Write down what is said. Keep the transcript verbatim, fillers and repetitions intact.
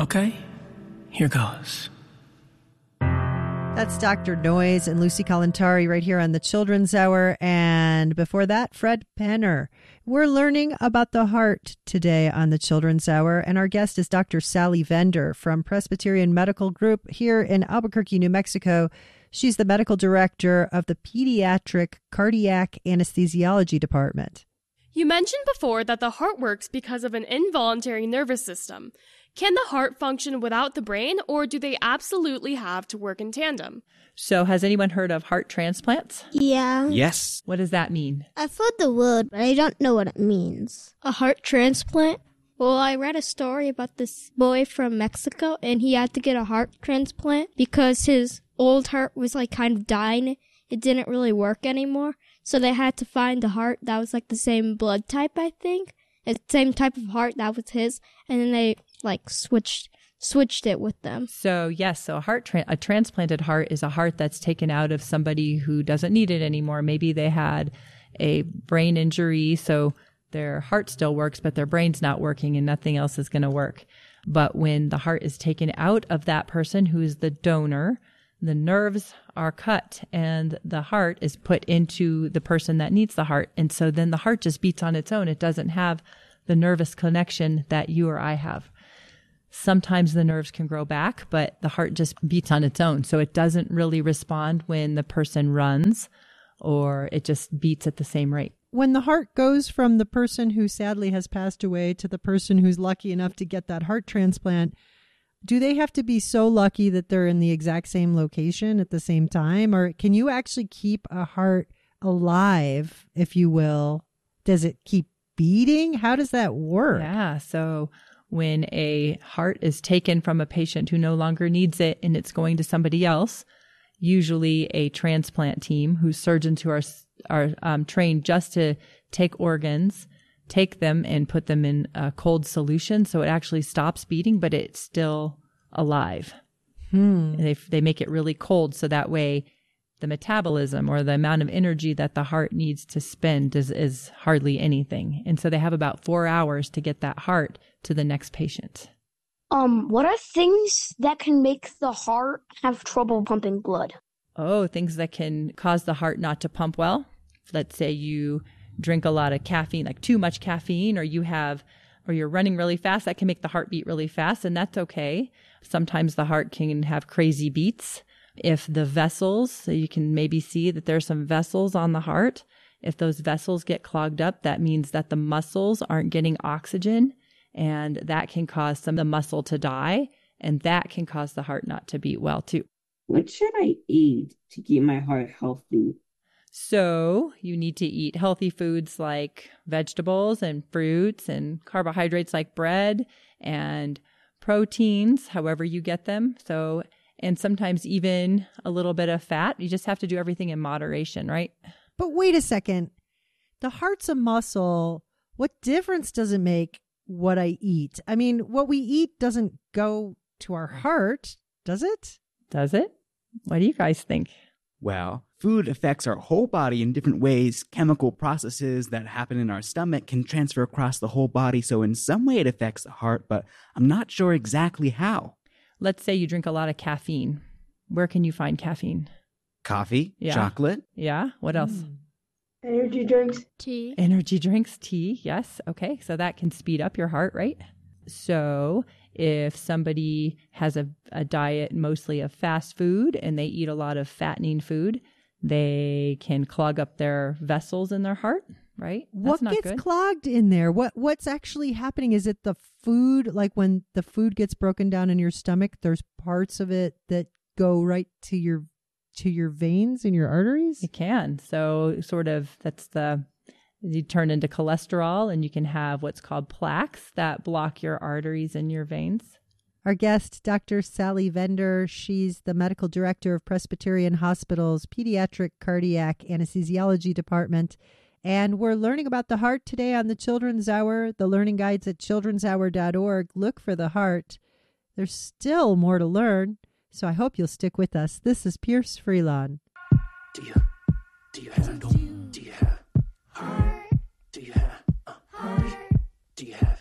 Okay, here goes. That's Doctor Noise and Lucy Kalantari right here on the Children's Hour. And before that, Fred Penner. We're learning about the heart today on the Children's Hour. And our guest is Doctor Sally Vender from Presbyterian Medical Group here in Albuquerque, New Mexico. She's the medical director of the Pediatric Cardiac Anesthesiology Department. You mentioned before that the heart works because of an involuntary nervous system. Can the heart function without the brain, or do they absolutely have to work in tandem? So has anyone heard of heart transplants? Yeah. Yes. What does that mean? I've heard the word, but I don't know what it means. A heart transplant? Well, I read a story about this boy from Mexico, and he had to get a heart transplant because his old heart was like kind of dying. It didn't really work anymore. So they had to find a heart that was like the same blood type, I think. The same type of heart that was his. And then they like switched switched it with them. So yes, so a heart tra- a transplanted heart is a heart that's taken out of somebody who doesn't need it anymore. Maybe they had a brain injury, so their heart still works, but their brain's not working and nothing else is going to work. But when the heart is taken out of that person who is the donor, the nerves are cut and the heart is put into the person that needs the heart. And so then the heart just beats on its own. It doesn't have the nervous connection that you or I have. Sometimes the nerves can grow back, but the heart just beats on its own. So it doesn't really respond when the person runs, or it just beats at the same rate. When the heart goes from the person who sadly has passed away to the person who's lucky enough to get that heart transplant, do they have to be so lucky that they're in the exact same location at the same time? Or can you actually keep a heart alive, if you will? Does it keep beating? How does that work? Yeah. So when a heart is taken from a patient who no longer needs it and it's going to somebody else, usually a transplant team whose surgeons who are are um, trained just to take organs, take them and put them in a cold solution so it actually stops beating, but it's still alive. Hmm. And they they make it really cold so that way the metabolism or the amount of energy that the heart needs to spend is, is hardly anything. And so they have about four hours to get that heart to the next patient. Um, what are things that can make the heart have trouble pumping blood? Oh, things that can cause the heart not to pump well. Let's say you drink a lot of caffeine, like too much caffeine, or you have, or you're running really fast. That can make the heart beat really fast, and that's okay. Sometimes the heart can have crazy beats. If the vessels, so you can maybe see that there's some vessels on the heart. If those vessels get clogged up, that means that the muscles aren't getting oxygen, and that can cause some of the muscle to die, and that can cause the heart not to beat well too. What should I eat to keep my heart healthy? So you need to eat healthy foods like vegetables and fruits and carbohydrates like bread and proteins, however you get them. So, and sometimes even a little bit of fat. You just have to do everything in moderation, right? But wait a second. The heart's a muscle. What difference does it make what I eat? I mean, what we eat doesn't go to our heart, does it? Does it? What do you guys think? Well, food affects our whole body in different ways. Chemical processes that happen in our stomach can transfer across the whole body. So in some way it affects the heart, but I'm not sure exactly how. Let's say you drink a lot of caffeine. Where can you find caffeine? Coffee, Yeah. chocolate. Yeah. What else? Mm. Energy drinks. Tea. Energy drinks, tea. Yes. Okay. So that can speed up your heart, right? So if somebody has a, a diet mostly of fast food and they eat a lot of fattening food, they can clog up their vessels in their heart, right? That's What not gets good. clogged in there? What What's actually happening? Is it the food? Like when the food gets broken down in your stomach, there's parts of it that go right to your to your veins and your arteries? It can. So sort of that's the, you turn into cholesterol and you can have what's called plaques that block your arteries and your veins. Our guest, Doctor Sally Vender, she's the medical director of Presbyterian Hospital's Pediatric Cardiac Anesthesiology Department. And we're learning about the heart today on the Children's Hour. The learning guides at children's hour dot org. Look for the heart. There's still more to learn, so I hope you'll stick with us. This is Pierce Freelon. Do you, do you have, do you have heart? Do you have a heart? Do you have